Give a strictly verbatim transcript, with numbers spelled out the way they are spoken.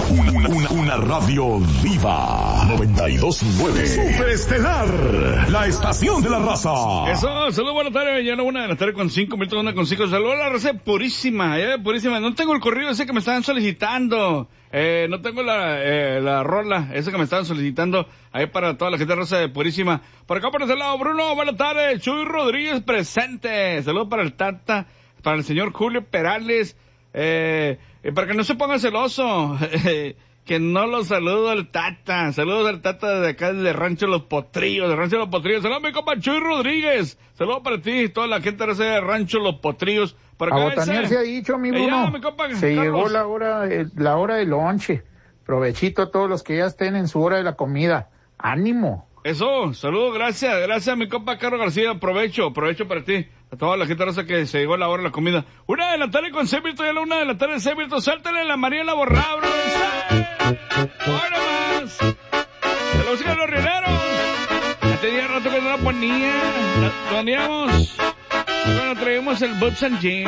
Una, una, una radio viva. noventa y dos punto nueve. Superestelar. La estación de la raza. Eso, saludos, buenas tardes. Ya no, una de la tarde con cinco minutos, una con cinco. Saludos a la raza purísima, eh, purísima. No tengo el corrido ese que me estaban solicitando. Eh, no tengo la, eh, la rola, esa que me estaban solicitando ahí para toda la gente de raza de purísima. Por acá por ese lado, Bruno, buenas tardes. Chuy Rodríguez presente. Saludos para el Tata, para el señor Julio Perales, eh, eh para que no se ponga celoso, eh, que no lo saludo al Tata. Saludos al Tata de acá de Rancho Los Potrillos, de Rancho Los Potrillos. Saludos a mi compa Chuy Rodríguez. Saludos para ti, toda la gente de Rancho Los Potrillos. A botanear se ha dicho, mi Bruno. Allá, mi compa, se Carlos. llegó la hora, la hora del lonche. Provechito a todos los que ya estén en su hora de la comida. ¡Ánimo! Eso, saludos, gracias, gracias a mi compa Carlos García, aprovecho, aprovecho para ti, a toda la gente rosa que se llegó a la hora de la comida. Una de la tarde con seis minutos, ya la una de la tarde, seis minutos, suéltale la Mariela Borrá, bro. ¡Ahora más! De la música de los rieleros. Ya tenía rato que no la ponía, la poníamos cuando traíamos el Boots and Jeans.